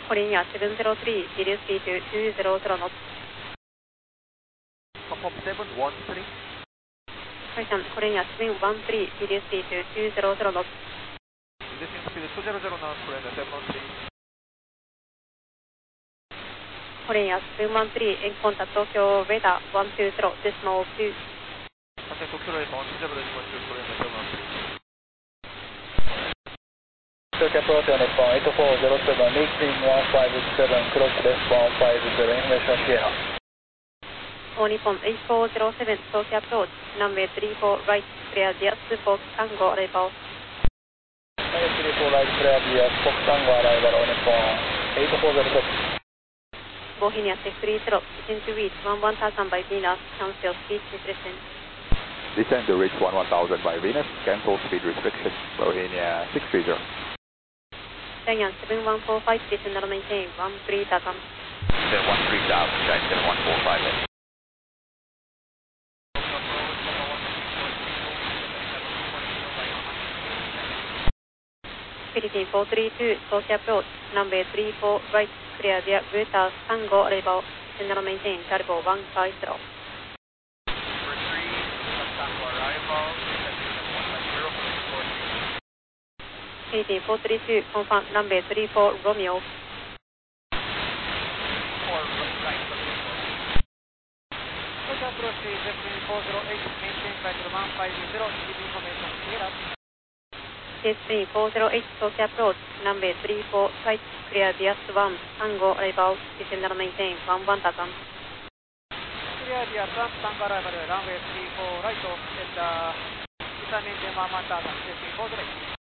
Korea 703, reduce speed to 200 knots. Pop 713. Correction, Korea 713, reduce speed to 200 knots. Reducing speed 200 knots, Korea 713. Korea 713, in contact Tokyo radar 120, decimal 2. Contact Tokyo radar 120, decimal 2, Korea 713. Tokyo approach on F1 8407, meeting 157, cross left 150, information Sierra. All Nippon 8407, Tokyo approach, runway 34 right, clear the Fox Tango arrival. 34 right, clear the Fox Tango arrival on F1 8407. Bohemia 630, descend to reach 11,000 by Venus, cancel speed restriction. Descend to reach 11,000 by Venus, cancel speed restriction, Bohemia 630. Chang'an 7145, descend and maintain 13,000. Descend 13,000, China 7145. Philippine 432, Tokyo approach, runway 34 right, clear the Buta Tango arrival, descend and maintain Carbo 150. Philippine 432, confirm runway 34 Romeo. Tokyo approach is Jetwing 408, maintain flight 150, give information Sierra. Jetwing 408, Tokyo approach, runway 34 right, clear the S1 Tango arrival, descend and maintain 11,000. Clear the S1 Tango arrival, runway 34 right, and maintain 11,000, Jetwing 408.